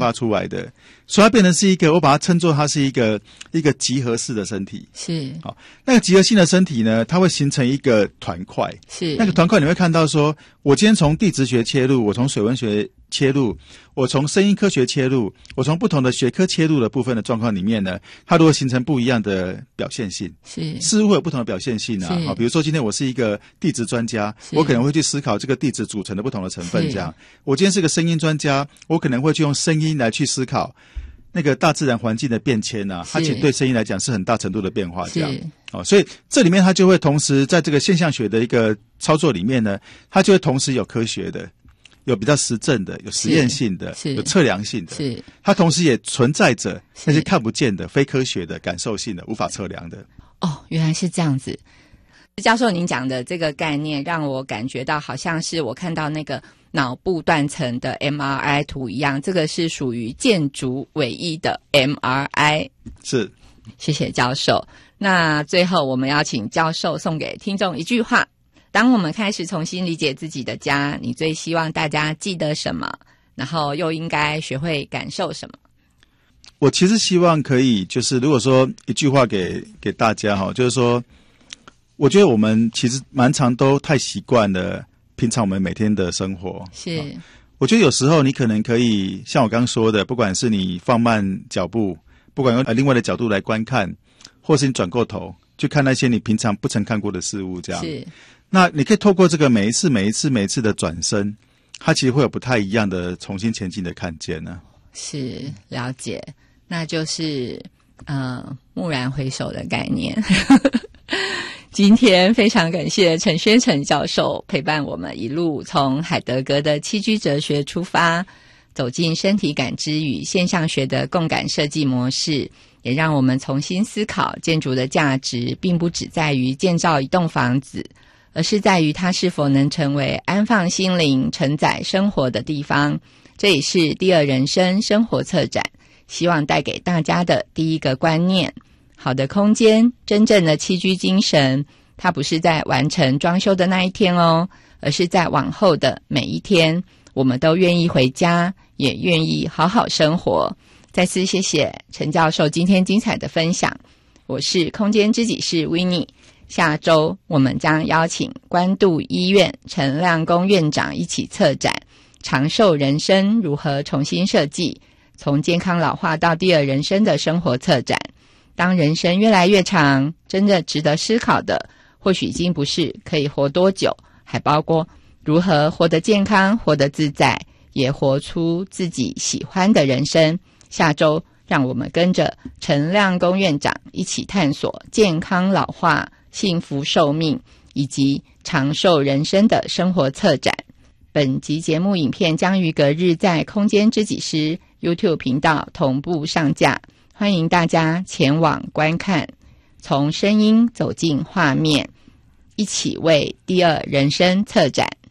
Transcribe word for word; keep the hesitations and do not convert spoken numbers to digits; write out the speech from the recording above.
发出来的，所以它变成是一个，我把它称作它是一个一个集合式的身体。 是， 好，那个集合性的身体呢，它会形成一个团块。 是， 那个团块你会看到说，我今天从地质学切入，我从水文学切入，我从声音科学切入，我从不同的学科切入的部分的状况里面呢，它都会形成不一样的表现性。 是， 事物会有不同的表现性啊。好，比如说今天我是一个地质专家，我可能会去思考这个地质组成的不同的成分。这样，我今天是个声音专家，我可能会去用声音来去思考那个大自然环境的变迁啊，而且对声音来讲是很大程度的变化。这样，哦，所以这里面它就会同时在这个现象学的一个操作里面呢，它就会同时有科学的。有比较实证的，有实验性的，有测量性的， 是它同时也存在着那些看不见的、非科学的、感受性的、无法测量的。 哦，原来是这样子。教授，您讲的这个概念让我感觉到好像是我看到那个脑部断层的 M R I 图一样，这个是属于建筑唯一的 M R I。 是， 谢谢教授。那最后我们要请教授送给听众一句话。当我们开始重新理解自己的家，你最希望大家记得什么？然后又应该学会感受什么？ 我其实希望可以，就是如果说一句话给给大家哈，就是说，我觉得我们其实蛮常都太习惯了平常我们每天的生活。 是， 我觉得有时候你可能可以像我刚刚说的，不管是你放慢脚步，不管用另外的角度来观看，或是你转过头去看那些你平常不曾看过的事物，这样是。 那你可以透过这个每一次、每一次、每一次的转身，它其实会有不太一样的重新前进的看见呢。 是，了解，那就是呃蓦然回首的概念。今天非常感谢陈宣诚教授陪伴我们一路从海德格的七居哲学出发，走进身体感知与现象学的共感设计模式，也让我们重新思考建筑的价值并不只在于建造一栋房子，而是在于它是否能成为安放心灵、承载生活的地方。这也是第二人生生活策展希望带给大家的第一个观念。好的空间，真正的栖居精神，它不是在完成装修的那一天哦，而是在往后的每一天，我们都愿意回家，也愿意好好生活。再次谢谢陈教授今天精彩的分享。我是空间知己室 Winnie，下周我们将邀请关渡医院陈亮公院长一起策展长寿人生如何重新设计，从健康老化到第二人生的生活策展。当人生越来越长，真的值得思考的或许已经不是可以活多久，还包括如何活得健康、活得自在，也活出自己喜欢的人生。下周让我们跟着陈亮公院长一起探索健康老化、幸福寿命以及长寿人生的生活策展。本集节目影片将于隔日在空间知己师 YouTube 频道同步上架，欢迎大家前往观看，从声音走进画面，一起为第二人生策展。